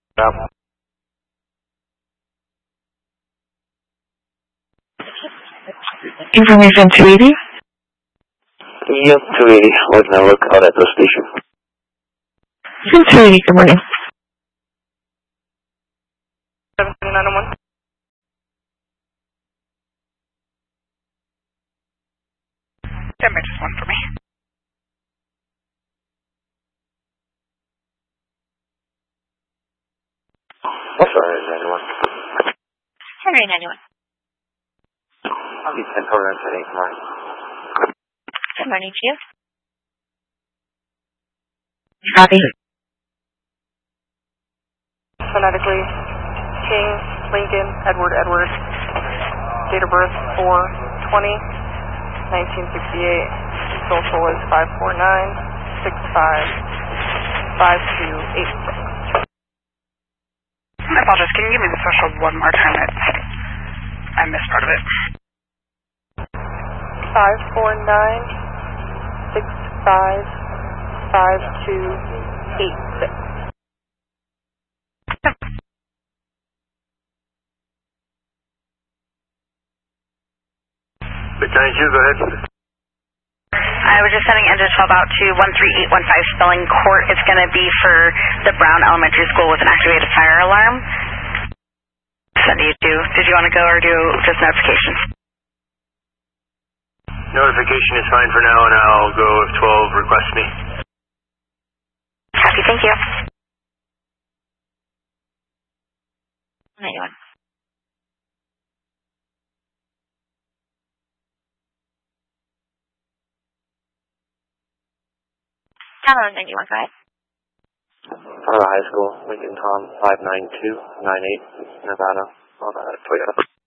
Information 280? Yep, 280. Looking at look out at the station. 280, good morning. 72901. Just one for me. Sorry, 91. Henry 91. I'll be 10 tolerance at 8 tomorrow. Good morning to you. Copy. Phonetically, King, Lincoln, Edward, Edward. Date of birth 4/20/1968. Social is 549-65-5286. I apologize. Can you give me the social one more time? I missed part of it. 549-65-5286. Lieutenant Hugh, go ahead. I was just sending engine 12 out to 13815 Spelling Court. It's going to be for the Brown Elementary School with an activated fire alarm. Send you to. Did you want to go or do just notification? Notification is fine for now, and I'll go if 12 requests me. Copy, thank you. 91. Down on 91, go ahead. High School, Lincoln Tom, 59298, Nevada, Toyota.